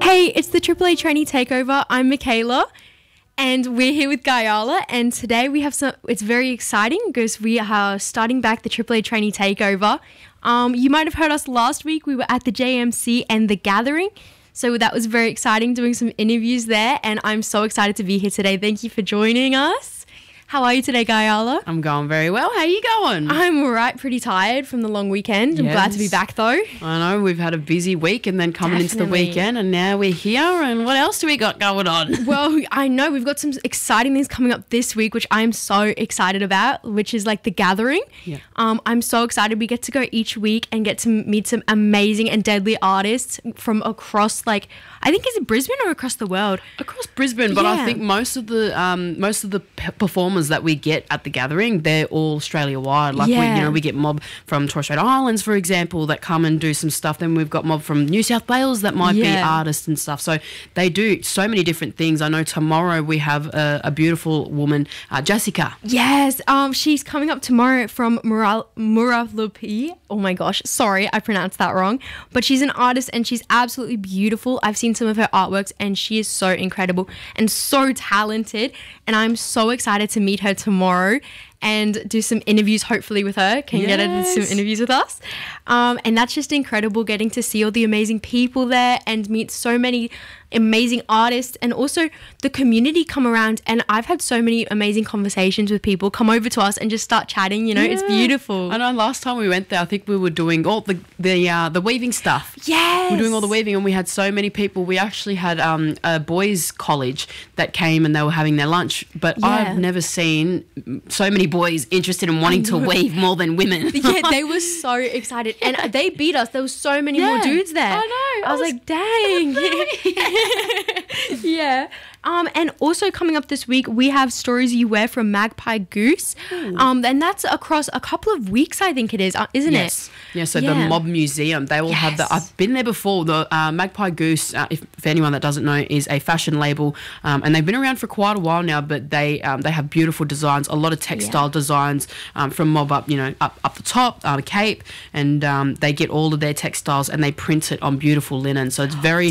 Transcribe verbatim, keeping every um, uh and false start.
Hey, it's the Triple A Trainee Takeover. I'm Michaela, and we're here with Gayala. And today we have some. It's very exciting because we are starting back the Triple A Trainee Takeover. Um, you might have heard us last week. We were at the J M C and the Gathering, so that was very exciting. Doing some interviews there, and I'm so excited to be here today. Thank you for joining us. How are you today, Gayala? I'm going very well. How are you going? I'm all right, pretty tired from the long weekend. I'm Yes. glad to be back, though. I know, we've had a busy week and then coming into Definitely. the weekend and now we're here, and what else do we got going on? Well, I know we've got some exciting things coming up this week, which I'm so excited about, which is like the Gathering. Yeah. Um, I'm so excited. We get to go each week and get to meet some amazing and deadly artists from across, like, I think, is it Brisbane or across the world? Across Brisbane, but Yeah. I think most of the um, most of the p- performers that we get at the Gathering, they're all Australia-wide. Like, we, Yeah. you know, we get mob from Torres Strait Islands, for example, that come and do some stuff. Then we've got mob from New South Wales that might be Yeah. artists and stuff. So they do so many different things. I know tomorrow we have a, a beautiful woman, uh, Jessica. Yes, um, she's coming up tomorrow from Mural- Muralupi. Oh my gosh, sorry, I pronounced that wrong. But she's an artist and she's absolutely beautiful. I've seen some of her artworks and she is so incredible and so talented. And I'm so excited to meet her tomorrow and do some interviews, hopefully, with her. Can get her to do Yes. some interviews with us. Um, and that's just incredible, getting to see all the amazing people there and meet so many amazing artists, and also the community come around. And I've had so many amazing conversations with people come over to us and just start chatting, you know. It's Yeah. beautiful. I know last time we went there, I think we were doing all the the uh, the weaving stuff. Yes. We're doing all the weaving, and we had so many people. We actually had um, a boys' college that came and they were having their lunch, but Yeah. I've never seen so many boys interested in wanting to weave more than women. Yeah, they were so excited, and they beat us. There was so many more Yeah. dudes there. I know. I was, I was like, dang. Yeah. Um, and also coming up this week, we have Stories You Wear from Magpie Goose. Um, and that's across a couple of weeks, I think it is, uh, isn't Yes. it? Yeah, so Yeah. the Mob Museum, they will have the. Yes. I've been there before. The uh, Magpie Goose, uh, if, for anyone that doesn't know, is a fashion label, um, and they've been around for quite a while now. But they um, they have beautiful designs, a lot of textile Yeah. designs um, from Mob up, you know, up up the top, uh, cape, and um, they get all of their textiles and they print it on beautiful linen. So it's very